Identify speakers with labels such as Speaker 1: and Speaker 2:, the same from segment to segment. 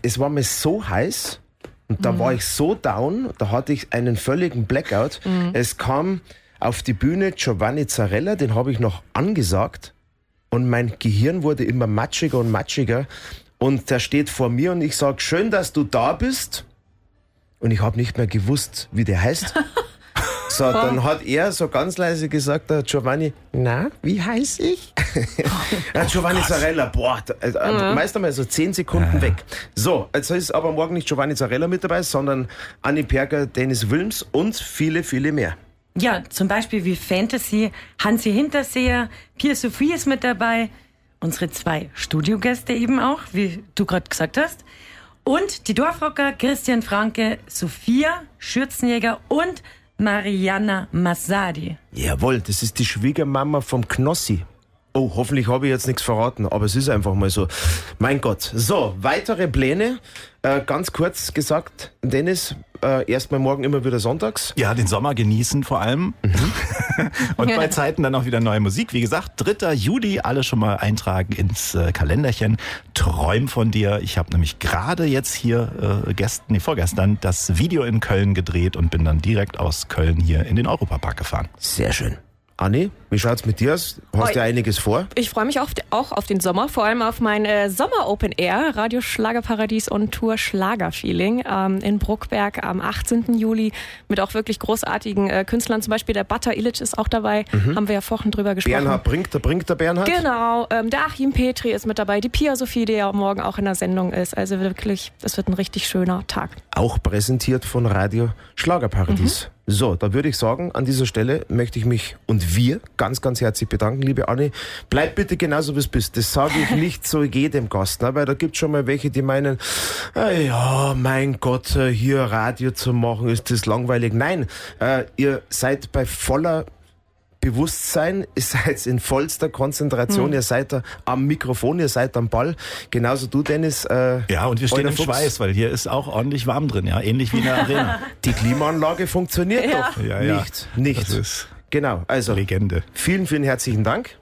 Speaker 1: es war mir so heiß und da war ich so down, da hatte ich einen völligen Blackout. Es kam auf die Bühne Giovanni Zarella, den habe ich noch angesagt und mein Gehirn wurde immer matschiger und matschiger und der steht vor mir und ich sage, schön, dass du da bist und ich habe nicht mehr gewusst, wie der heißt. So, dann hat er so ganz leise gesagt, der Giovanni, na, wie heiß ich? Giovanni Zarella, meist einmal so 10 Sekunden weg. So, jetzt ist aber morgen nicht Giovanni Zarella mit dabei, sondern Anni Perger, Dennis Wilms und viele, viele mehr.
Speaker 2: Ja, zum Beispiel wie Fantasy, Hansi Hinterseher, Pia Sophie ist mit dabei, unsere 2 Studiogäste eben auch, wie du gerade gesagt hast. Und die Dorfrocker Christian Franke, Sophia Schürzenjäger und Mariana Massadi.
Speaker 1: Jawohl, das ist die Schwiegermama vom Knossi. Oh, hoffentlich habe ich jetzt nichts verraten, aber es ist einfach mal so. Mein Gott. So, weitere Pläne. Ganz kurz gesagt, Dennis, erstmal morgen immer wieder sonntags.
Speaker 3: Ja, den Sommer genießen vor allem. Und bei Zeiten dann auch wieder neue Musik. Wie gesagt, 3. Juli, alle schon mal eintragen ins Kalenderchen. Träum von dir. Ich habe nämlich gerade jetzt hier vorgestern das Video in Köln gedreht und bin dann direkt aus Köln hier in den Europapark gefahren.
Speaker 1: Sehr schön. Anni, wie schaut's mit dir aus? Hast du einiges vor?
Speaker 4: Ich freue mich auch auf den Sommer, vor allem auf mein Sommer-Open Air, Radio Schlagerparadies und Tour Schlagerfeeling in Bruckberg am 18. Juli mit auch wirklich großartigen Künstlern, zum Beispiel der Butter Illich ist auch dabei, haben wir ja vorhin drüber gesprochen.
Speaker 1: Bernhard bringt der Bernhard?
Speaker 4: Genau, der Achim Petri ist mit dabei, die Pia Sophie, die ja morgen auch in der Sendung ist, also wirklich, es wird ein richtig schöner Tag. Auch
Speaker 1: präsentiert von Radio Schlagerparadies. So, da würde ich sagen, an dieser Stelle möchte ich mich und wir ganz, ganz herzlich bedanken, liebe Anni. Bleib bitte genauso, wie es bist. Das sage ich nicht so jedem Gast, ne? Weil da gibt es schon mal welche, die meinen, ja, mein Gott, hier Radio zu machen, ist das langweilig. Nein, ihr seid bei voller Bewusstsein, ihr seid in vollster Konzentration, ihr seid da am Mikrofon, ihr seid am Ball. Genauso du, Dennis.
Speaker 3: Ja, und wir stehen im Schweiß, weil hier ist auch ordentlich warm drin, ja, ähnlich wie in der Arena.
Speaker 1: Die Klimaanlage funktioniert doch
Speaker 3: ja.
Speaker 1: nicht.
Speaker 3: Das ist
Speaker 1: genau, also
Speaker 3: Legende.
Speaker 1: Vielen, vielen herzlichen Dank.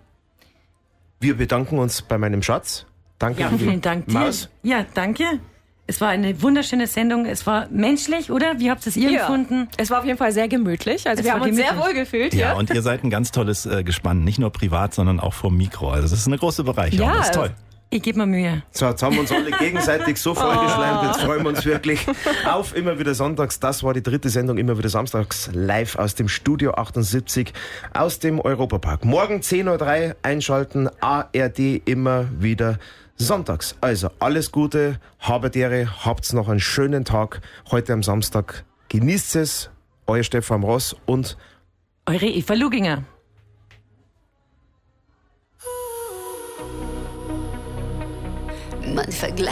Speaker 1: Wir bedanken uns bei meinem Schatz. Danke.
Speaker 2: Ja, vielen Dank dir.
Speaker 1: Maus.
Speaker 2: Ja, danke. Es war eine wunderschöne Sendung. Es war menschlich, oder? Wie habt ihr es empfunden?
Speaker 4: Es war auf jeden Fall sehr gemütlich. Also wir haben uns sehr wohl gefühlt.
Speaker 3: Ja, und ihr seid ein ganz tolles Gespann. Nicht nur privat, sondern auch vor dem Mikro. Also das ist eine große Bereicherung.
Speaker 4: Ja,
Speaker 3: das ist toll.
Speaker 2: Ich gebe mir Mühe.
Speaker 1: So, jetzt haben wir uns alle gegenseitig so vollgeschleimt. Jetzt freuen wir uns wirklich auf Immer wieder Sonntags. Das war die 3. Sendung Immer wieder Samstags live aus dem Studio 78 aus dem Europapark. Morgen 10.03 Uhr einschalten. ARD Immer wieder Sonntags. Also alles Gute, habet Ehre, habt's noch einen schönen Tag heute am Samstag. Genießt es. Euer Stefan Ross und
Speaker 2: eure Eva Luginger.
Speaker 5: Man vergleicht